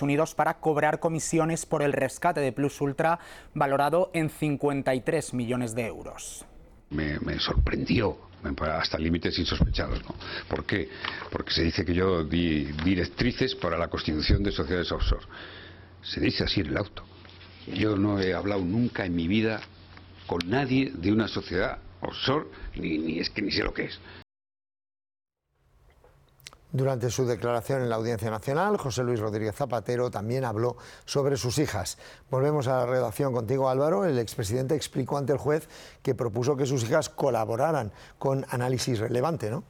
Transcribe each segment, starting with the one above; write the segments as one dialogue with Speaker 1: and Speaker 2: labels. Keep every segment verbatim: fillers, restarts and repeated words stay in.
Speaker 1: Estados Unidos para cobrar comisiones por el rescate de Plus Ultra, valorado en cincuenta y tres millones de euros.
Speaker 2: Me, me sorprendió, hasta límites insospechados, ¿no? ¿Por qué? Porque se dice que yo di directrices para la constitución de sociedades offshore. Se dice así en el auto. Yo no he hablado nunca en mi vida con nadie de una sociedad offshore, ni, ni es que ni sé lo que es.
Speaker 3: Durante su declaración en la Audiencia Nacional, José Luis Rodríguez Zapatero también habló sobre sus hijas. Volvemos a la redacción contigo, Álvaro. El expresidente explicó ante el juez que propuso que sus hijas colaboraran con Análisis Relevante, ¿no?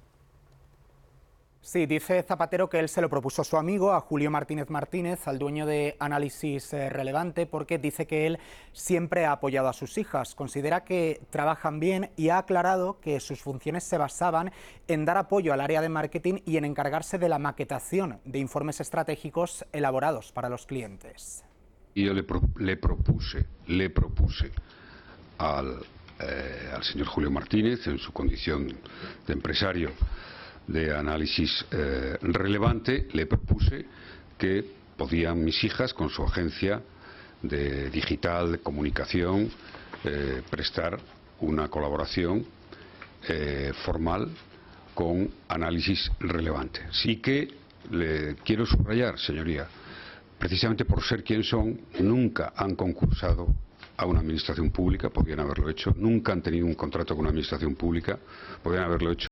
Speaker 1: Sí, dice Zapatero que él se lo propuso a su amigo, a Julio Martínez Martínez, al dueño de Análisis Relevante, porque dice que él siempre ha apoyado a sus hijas. Considera que trabajan bien y ha aclarado que sus funciones se basaban en dar apoyo al área de marketing y en encargarse de la maquetación de informes estratégicos elaborados para los clientes.
Speaker 2: Y yo le, pro, le propuse, le propuse al, eh, al señor Julio Martínez, en su condición de empresario de Análisis eh, Relevante, le propuse que podían mis hijas, con su agencia de digital, de comunicación, eh, prestar una colaboración eh, formal con Análisis Relevante. Sí que le quiero subrayar, señoría, precisamente por ser quien son, nunca han concursado a una administración pública, podrían haberlo hecho, nunca han tenido un contrato con una administración pública, podrían haberlo hecho.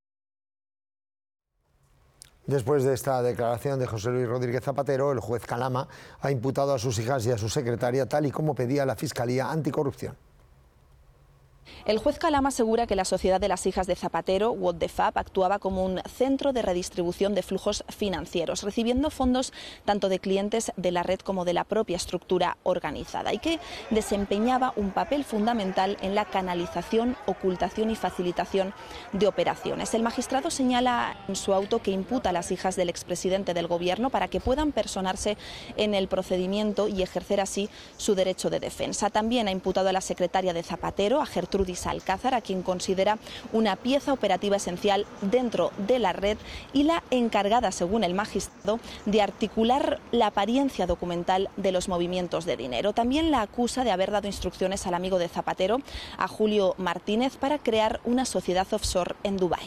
Speaker 3: Después de esta declaración de José Luis Rodríguez Zapatero, el juez Calama ha imputado a sus hijas y a su secretaria, tal y como pedía la Fiscalía Anticorrupción.
Speaker 4: El juez Calama asegura que la Sociedad de las Hijas de Zapatero, What the Fab, actuaba como un centro de redistribución de flujos financieros, recibiendo fondos tanto de clientes de la red como de la propia estructura organizada, y que desempeñaba un papel fundamental en la canalización, ocultación y facilitación de operaciones. El magistrado señala en su auto que imputa a las hijas del expresidente del Gobierno para que puedan personarse en el procedimiento y ejercer así su derecho de defensa. También ha imputado a la secretaria de Zapatero, a Gertrudis Alcázar, a quien considera una pieza operativa esencial dentro de la red y la encargada, según el magistrado, de articular la apariencia documental de los movimientos de dinero. También la acusa de haber dado instrucciones al amigo de Zapatero, a Julio Martínez, para crear una sociedad offshore en Dubái.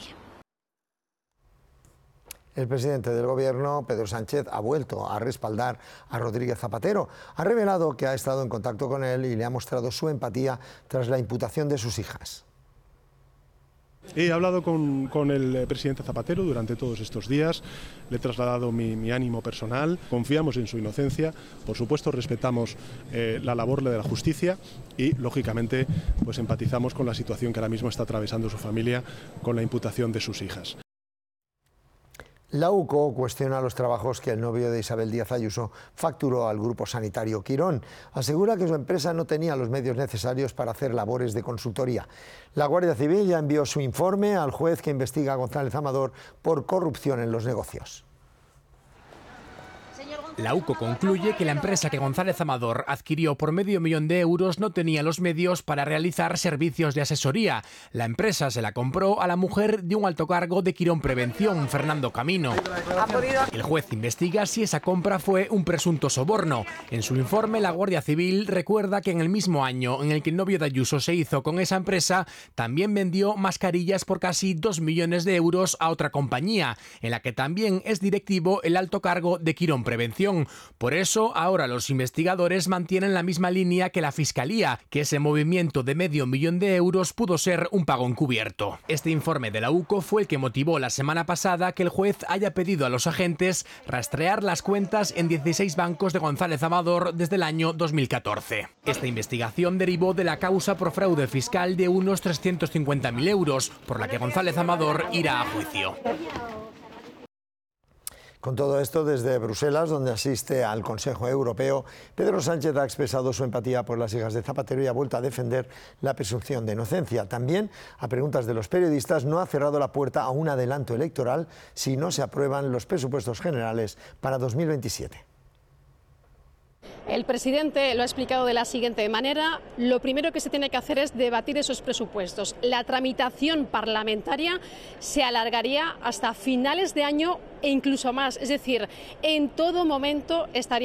Speaker 3: El presidente del Gobierno, Pedro Sánchez, ha vuelto a respaldar a Rodríguez Zapatero. Ha revelado que ha estado en contacto con él y le ha mostrado su empatía tras la imputación de sus hijas.
Speaker 5: He hablado con, con el presidente Zapatero durante todos estos días, le he trasladado mi, mi ánimo personal, confiamos en su inocencia, por supuesto respetamos eh, la labor de la justicia y, lógicamente, pues empatizamos con la situación que ahora mismo está atravesando su familia con la imputación de sus hijas.
Speaker 3: La U C O cuestiona los trabajos que el novio de Isabel Díaz Ayuso facturó al grupo sanitario Quirón. Asegura que su empresa no tenía los medios necesarios para hacer labores de consultoría. La Guardia Civil ya envió su informe al juez que investiga a González Amador por corrupción en los negocios.
Speaker 6: La U C O concluye que la empresa que González Amador adquirió por medio millón de euros no tenía los medios para realizar servicios de asesoría. La empresa se la compró a la mujer de un alto cargo de Quirón Prevención, Fernando Camino. El juez investiga si esa compra fue un presunto soborno. En su informe, la Guardia Civil recuerda que en el mismo año en el que el novio de Ayuso se hizo con esa empresa, también vendió mascarillas por casi dos millones de euros a otra compañía, en la que también es directivo el alto cargo de Quirón Prevención. Por eso, ahora los investigadores mantienen la misma línea que la Fiscalía, que ese movimiento de medio millón de euros pudo ser un pago encubierto. Este informe de la U C O fue el que motivó la semana pasada que el juez haya pedido a los agentes rastrear las cuentas en dieciséis bancos de González Amador desde el año dos mil catorce. Esta investigación derivó de la causa por fraude fiscal de unos trescientos cincuenta mil euros, por la que González Amador irá a juicio.
Speaker 3: Con todo esto, desde Bruselas, donde asiste al Consejo Europeo, Pedro Sánchez ha expresado su empatía por las hijas de Zapatero y ha vuelto a defender la presunción de inocencia. También, a preguntas de los periodistas, no ha cerrado la puerta a un adelanto electoral si no se aprueban los presupuestos generales para dos mil veintisiete.
Speaker 7: El presidente lo ha explicado de la siguiente manera: lo primero que se tiene que hacer es debatir esos presupuestos. La tramitación parlamentaria se alargaría hasta finales de año e incluso más, es decir, en todo momento estaría